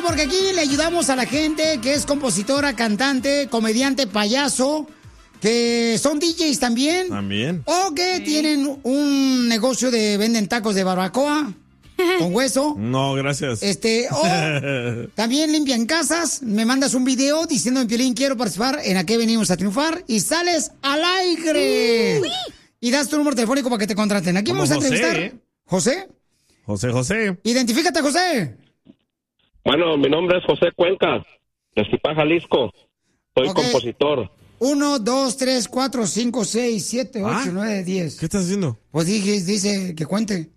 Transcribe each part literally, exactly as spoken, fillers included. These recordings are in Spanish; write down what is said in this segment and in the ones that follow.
porque aquí le ayudamos a la gente que es compositora, cantante, comediante, payaso, que son D Js también. También. O que sí. tienen un negocio de venden tacos de barbacoa con hueso. No, gracias. Este, o también limpian casas. Me mandas un video diciendo en Piolín, quiero participar en A Qué Venimos a Triunfar, y sales al aire. Uy. Y das tu número telefónico para que te contraten. Aquí vamos a José, entrevistar. ¿eh? ¿José? José, José. Identifícate, José. Bueno, mi nombre es José Cuenca, de Zipá, Jalisco. Soy okay. compositor. Uno, dos, tres, cuatro, cinco, seis, siete, ocho, ¿Ah? nueve, diez. ¿Qué estás haciendo? Pues dije, dice que cuente.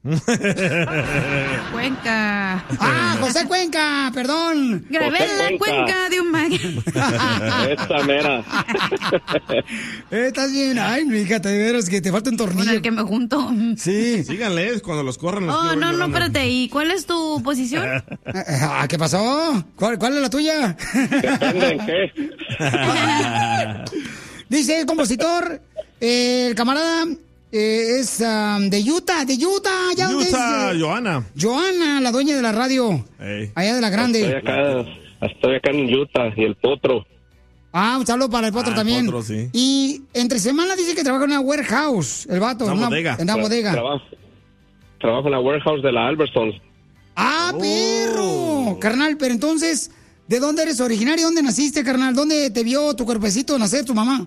Cuenca. Ah, José Cuenca, perdón. Grabé la Cuenca. cuenca de un mag. Esta mera. Estás bien. Ay, mi hija, de veras que te falta un tornillo. Con el que me junto. Sí. Síganle, cuando los corran. Los oh, no, no, espérate. ¿Y cuál es tu posición? Ah, ¿qué pasó? ¿Cuál, cuál es la tuya? Depende en qué. Dice el compositor, eh, el camarada eh, es um, de Utah, de Utah. ¿Ya Utah, es, eh, Johanna. Johanna, la dueña de la radio. Hey. Allá de la grande. Estoy acá, estoy acá en Utah y el potro. Ah, un saludo para el potro ah, también. Potro, sí. Y entre semana dice que trabaja en una warehouse, el vato. Una, en una bodega. En una Tra- bodega. Trabajo, trabajo en la warehouse de la Albertsons. ¡Ah, oh. perro! Carnal, pero entonces, ¿de dónde eres originario? ¿Dónde naciste, carnal? ¿Dónde te vio tu cuerpecito nacer tu mamá?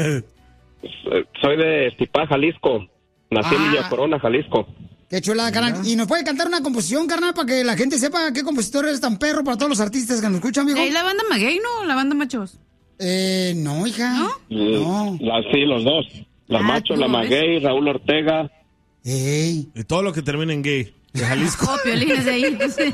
Soy de Zipá, Jalisco. Nací ah. en Villa Corona, Jalisco. Qué chulada, carnal. ¿Y nos puede cantar una composición, carnal, para que la gente sepa qué compositor eres tan perro para todos los artistas que nos escuchan, amigo? ¿Es la banda Maguey, no? ¿La banda Machos? Eh, no, hija. ¿No? No. La, sí, los dos. La ah, Macho, la Maguey, Raúl Ortega. Ey. Y todo lo que termina en gay. De Jalisco. Oh, Piolín es de ahí. Entonces.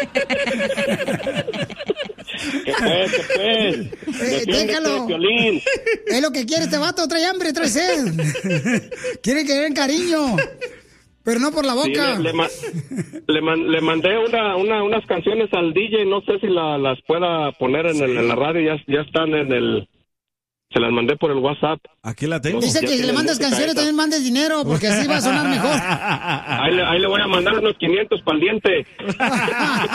¿Qué pues? ¿Qué pues? Eh, déjalo. Piolín. Es lo que quiere este vato. Trae hambre, trae sed. Quiere que den cariño. Pero no por la boca. Sí, le, le, ma- le, man- le mandé una, una, unas canciones al D J. No sé si la, las pueda poner en, el, en la radio. Ya, ya están en el... Se las mandé por el WhatsApp. Aquí la tengo. Dice que si le mandas canciones también mandes dinero, porque así va a sonar mejor. Ahí le, ahí le voy a mandar unos quinientos para el diente.